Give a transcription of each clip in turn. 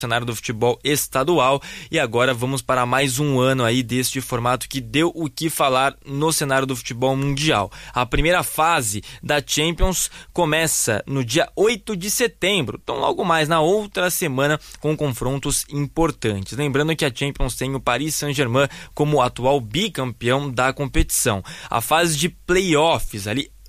cenário do futebol estadual, e agora vamos para mais um ano aí deste formato que deu o que falar no cenário do futebol mundial. A primeira fase da Champions começa no dia 8 de setembro, então logo mais na outra semana, com confrontos importantes. Lembrando que a Champions tem o Paris Saint-Germain como atual bicampeão da competição. A fase de playoffs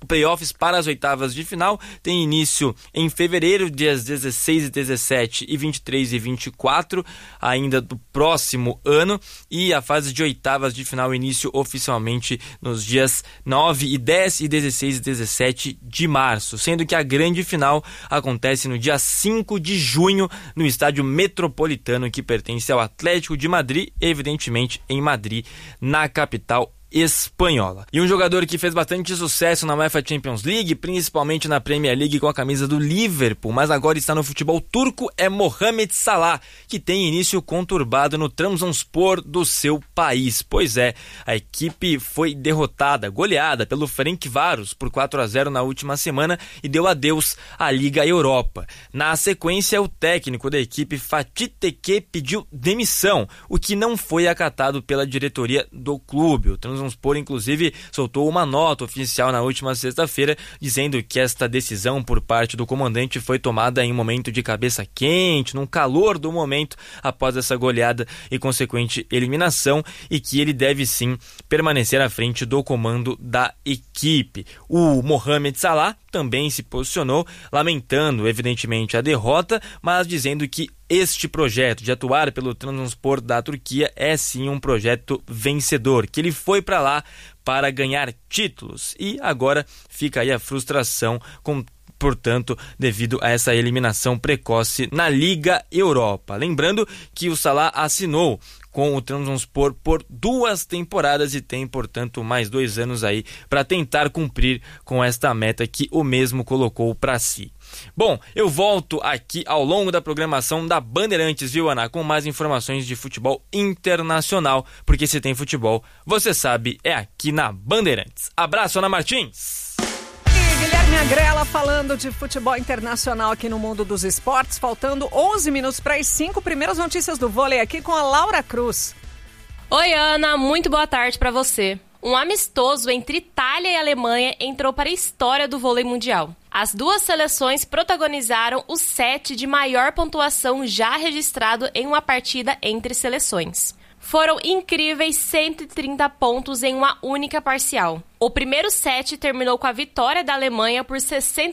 para as oitavas de final tem início em fevereiro, dias 16 e 17 e 23 e 24 ainda do próximo ano, e a fase de oitavas de final início oficialmente nos dias 9 e 10 e 16 e 17 de março, sendo que a grande final acontece no dia 5 de junho no estádio Metropolitano, que pertence ao Atlético de Madrid, evidentemente em Madrid, na capital espanhola. E um jogador que fez bastante sucesso na UEFA Champions League, principalmente na Premier League com a camisa do Liverpool, mas agora está no futebol turco, é Mohamed Salah, que tem início conturbado no Trabzonspor do seu país. Pois é, a equipe foi goleada pelo Ferencváros por 4-0 na última semana e deu adeus à Liga Europa. Na sequência, o técnico da equipe, Fatih Tekke, pediu demissão, o que não foi acatado pela diretoria do clube. O Trabzonspor, inclusive, soltou uma nota oficial na última sexta-feira dizendo que esta decisão por parte do comandante foi tomada em um momento de cabeça quente, num calor do momento após essa goleada e consequente eliminação, e que ele deve sim permanecer à frente do comando da equipe. O Mohamed Salah também se posicionou, lamentando evidentemente a derrota, mas dizendo que este projeto de atuar pelo Trabzonspor da Turquia é sim um projeto vencedor, que ele foi para lá para ganhar títulos, e agora fica aí a frustração, portanto, devido a essa eliminação precoce na Liga Europa. Lembrando que o Salah assinou com o Trabzonspor por 2 temporadas e tem, portanto, mais 2 anos aí para tentar cumprir com esta meta que o mesmo colocou para si. Bom, eu volto aqui ao longo da programação da Bandeirantes, viu, Ana? Com mais informações de futebol internacional, porque se tem futebol, você sabe, é aqui na Bandeirantes. Abraço, Ana Martins! Guilherme Agrela falando de futebol internacional aqui no Mundo dos Esportes, faltando 11 minutos para as 5 primeiras notícias do vôlei aqui com a Laura Cruz. Oi, Ana, muito boa tarde para você. Um amistoso entre Itália e Alemanha entrou para a história do vôlei mundial. As duas seleções protagonizaram o set de maior pontuação já registrado em uma partida entre seleções. Foram incríveis 130 pontos em uma única parcial. O primeiro set terminou com a vitória da Alemanha por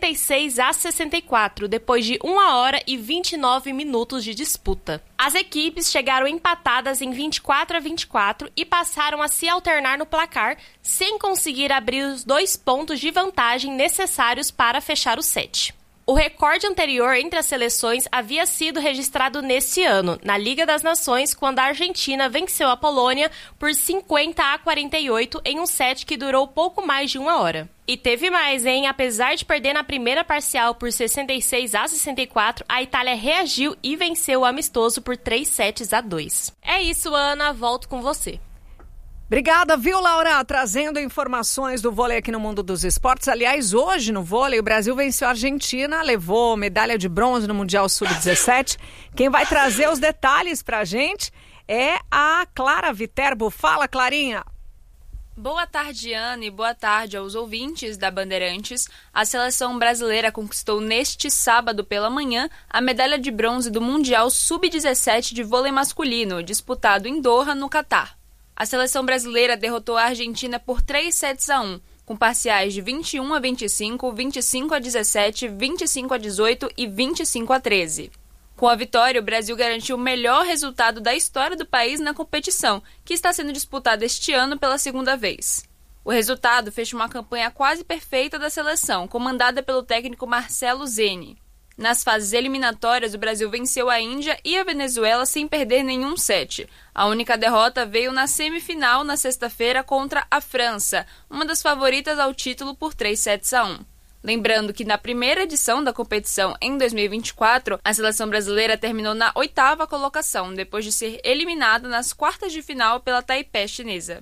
66-64, depois de 1 hora e 29 minutos de disputa. As equipes chegaram empatadas em 24-24 e passaram a se alternar no placar, sem conseguir abrir os 2 pontos de vantagem necessários para fechar o set. O recorde anterior entre as seleções havia sido registrado nesse ano, na Liga das Nações, quando a Argentina venceu a Polônia por 50-48 em um set que durou pouco mais de 1 hora. E teve mais, hein? Apesar de perder na primeira parcial por 66-64, a Itália reagiu e venceu o amistoso por 3-2. É isso, Ana. Volto com você. Obrigada, viu, Laura? Trazendo informações do vôlei aqui no Mundo dos Esportes. Aliás, hoje no vôlei, o Brasil venceu a Argentina, levou medalha de bronze no Mundial Sub-17. Quem vai trazer os detalhes pra gente é a Clara Viterbo. Fala, Clarinha! Boa tarde, Ana, e boa tarde aos ouvintes da Bandeirantes. A seleção brasileira conquistou neste sábado pela manhã a medalha de bronze do Mundial Sub-17 de vôlei masculino, disputado em Doha, no Catar. A seleção brasileira derrotou a Argentina por 3-1, com parciais de 21-25, 25-17, 25-18 e 25-13. Com a vitória, o Brasil garantiu o melhor resultado da história do país na competição, que está sendo disputada este ano pela segunda vez. O resultado fecha uma campanha quase perfeita da seleção, comandada pelo técnico Marcelo Zeni. Nas fases eliminatórias, o Brasil venceu a Índia e a Venezuela sem perder nenhum set. A única derrota veio na semifinal na sexta-feira contra a França, uma das favoritas ao título por 3-1. Lembrando que na primeira edição da competição, em 2024, a seleção brasileira terminou na 8ª colocação, depois de ser eliminada nas quartas de final pela Taipei chinesa.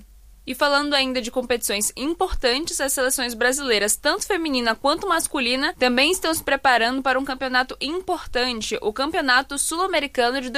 E falando ainda de competições importantes, as seleções brasileiras, tanto feminina quanto masculina, também estão se preparando para um campeonato importante, o Campeonato Sul-Americano de